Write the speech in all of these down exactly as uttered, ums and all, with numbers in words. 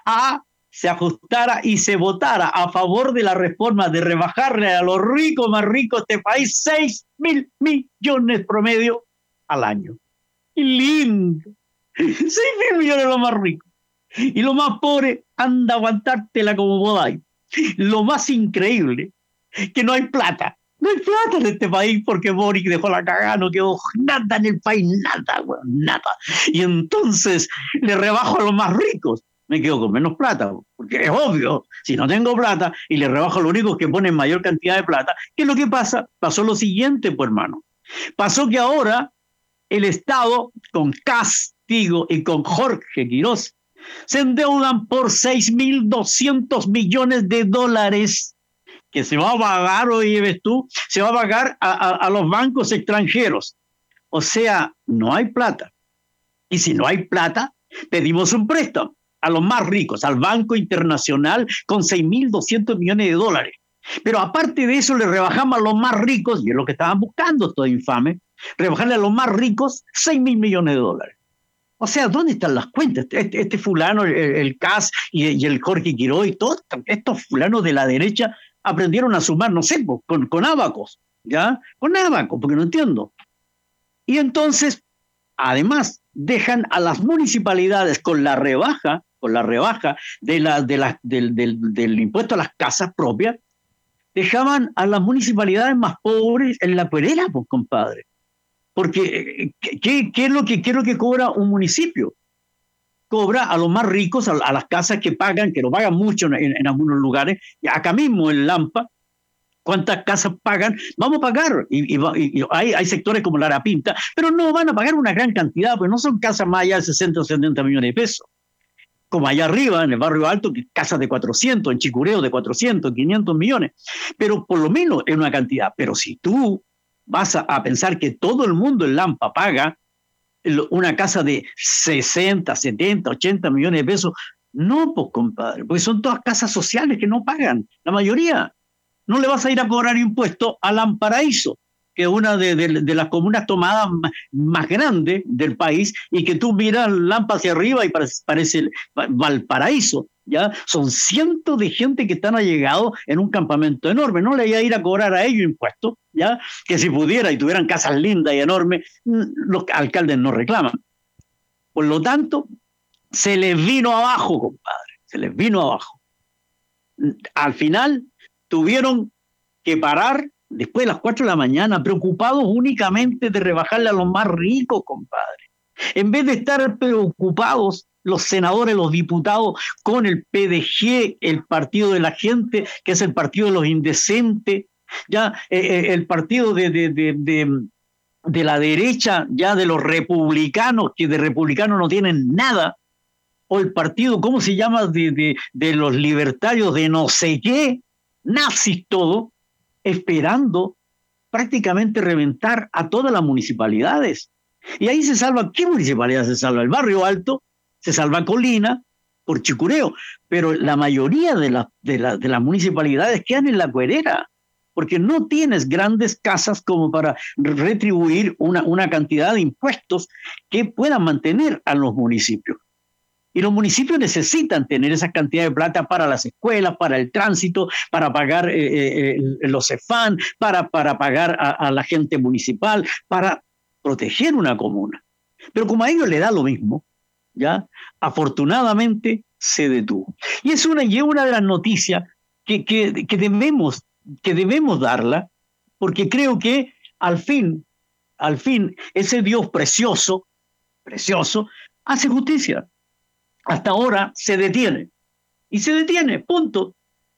a se ajustara y se votara a favor de la reforma de rebajarle a los ricos más ricos de este país seis mil millones promedio al año. ¡Qué lindo! seis mil millones los más ricos. Y los más pobres, anda a aguantártela como podáis. Lo más increíble, que no hay plata. No hay plata en este país porque Boric dejó la cagada, no quedó nada en el país, nada, bueno, nada. Y entonces le rebajo a los más ricos. Me quedo con menos plata, porque es obvio, si no tengo plata y le rebajo a los únicos que ponen mayor cantidad de plata, ¿qué es lo que pasa? Pasó lo siguiente, pues hermano. Pasó que ahora el Estado, con Castigo y con Jorge Quirós, se endeudan por seis mil doscientos millones de dólares que se va a pagar, oye, ves tú, se va a pagar a, a, a los bancos extranjeros. O sea, no hay plata. Y si no hay plata, pedimos un préstamo a los más ricos, al Banco Internacional, con seis mil doscientos millones de dólares. Pero aparte de eso, le rebajamos a los más ricos, y es lo que estaban buscando estos infames, rebajarle a los más ricos seis mil millones de dólares. O sea, ¿dónde están las cuentas? Este, este fulano, el, el C A S y, y el Jorge Quirós y todos estos fulanos de la derecha aprendieron a sumar, no sé, con, con ábacos, ¿ya? Con ábacos, porque no entiendo. Y entonces, además, dejan a las municipalidades con la rebaja, con la rebaja de la, de la, del, del, del impuesto a las casas propias, dejaban a las municipalidades más pobres en la cuerera, pues, compadre. Porque, ¿qué, qué, es lo que, ¿qué es lo que cobra un municipio? Cobra a los más ricos, a, a las casas que pagan, que lo pagan mucho en, en, en algunos lugares, y acá mismo en Lampa, ¿cuántas casas pagan? Vamos a pagar, y, y, y hay, hay sectores como la Arapinta, pero no van a pagar una gran cantidad, porque no son casas más allá de sesenta o setenta millones de pesos. Como allá arriba, en el barrio alto, que casas de cuatrocientos, en Chicureo de cuatrocientos, quinientos millones, pero por lo menos es una cantidad. Pero si tú vas a, a pensar que todo el mundo en Lampa paga una casa de sesenta, setenta, ochenta millones de pesos, no, pues compadre, porque son todas casas sociales que no pagan, la mayoría. No le vas a ir a cobrar impuestos a Lamparaíso, que es una de, de, de las comunas tomadas más, más grandes del país, y que tú miras Lampa hacia arriba y parece, parece Valparaíso. ¿Ya? Son cientos de gente que están allegados en un campamento enorme. No le voy a ir a cobrar a ellos impuestos, ¿ya? Que si pudiera y tuvieran casas lindas y enormes, los alcaldes no reclaman. Por lo tanto, se les vino abajo, compadre, se les vino abajo. Al final tuvieron que parar después de las cuatro de la mañana, preocupados únicamente de rebajarle a los más ricos, compadre. En vez de estar preocupados los senadores, los diputados, con el P D G, el partido de la gente, que es el partido de los indecentes, ya eh, el partido de, de, de, de, de la derecha, ya de los republicanos, que de republicanos no tienen nada, o el partido, ¿cómo se llama?, de, de, de los libertarios de no sé qué, nazis todo, esperando prácticamente reventar a todas las municipalidades. Y ahí se salva, ¿qué municipalidad se salva? El Barrio Alto, se salva Colina por Chicureo, pero la mayoría de, la, de, la, de las municipalidades quedan en la cuerera, porque no tienes grandes casas como para retribuir una, una cantidad de impuestos que puedan mantener a los municipios. Y los municipios necesitan tener esa cantidad de plata para las escuelas, para el tránsito, para pagar eh, eh, los CEFAN, para, para pagar a, a la gente municipal, para proteger una comuna. Pero como a ellos les da lo mismo, ¿ya? Afortunadamente se detuvo. Y es una, y es una de las noticias que, que, que, debemos, que debemos darla, porque creo que al fin, al fin, ese Dios precioso, precioso, hace justicia. Hasta ahora se detiene. Y se detiene, punto.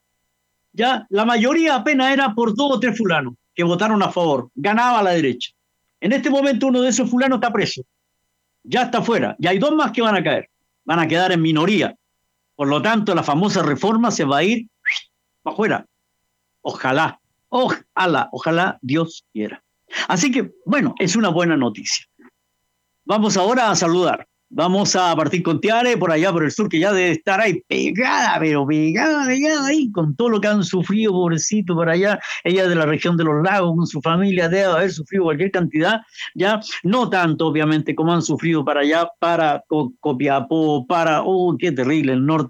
Ya la mayoría apenas era por dos o tres fulanos que votaron a favor. Ganaba a la derecha. En este momento uno de esos fulanos está preso. Ya está fuera. Y hay dos más que van a caer. Van a quedar en minoría. Por lo tanto, la famosa reforma se va a ir para afuera. Ojalá, ojalá, ojalá Dios quiera. Así que, bueno, es una buena noticia. Vamos ahora a saludar. Vamos a partir con Tiare, por allá por el sur, que ya debe estar ahí pegada, pero pegada, pegada ahí, con todo lo que han sufrido, pobrecito, por allá. Ella de la región de los lagos, con su familia, debe haber sufrido cualquier cantidad, ya, no tanto, obviamente, como han sufrido para allá, para Copiapó, para, oh, qué terrible, el norte.